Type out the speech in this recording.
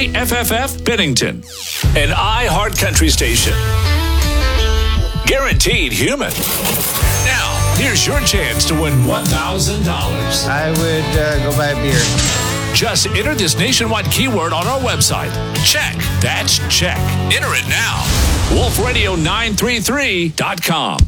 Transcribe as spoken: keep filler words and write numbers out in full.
K F F F Bennington, an iHeart Country station. Guaranteed human. Now, here's your chance to win one thousand dollars. I would uh, go buy a beer. Just enter this nationwide keyword on our website. Check. That's check. Enter it now. wolf radio nine three three dot com.